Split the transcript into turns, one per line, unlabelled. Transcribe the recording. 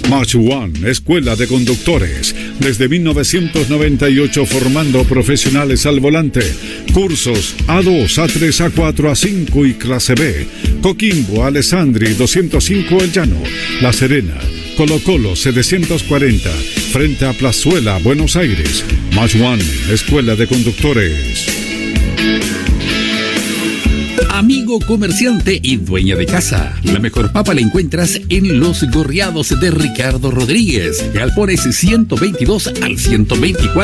Match One, Escuela de Conductores. Desde 1998 formando profesionales al volante. Cursos A2, A3, A4, A5 y clase B. Coquimbo, Alessandri, 205 El Llano. La Serena, Colo Colo, 740. Frente a Plazuela, Buenos Aires. Match One, Escuela de Conductores.
Amigo comerciante y dueña de casa, la mejor papa la encuentras en Los Gorriados de Ricardo Rodríguez. Galpones 122 al 124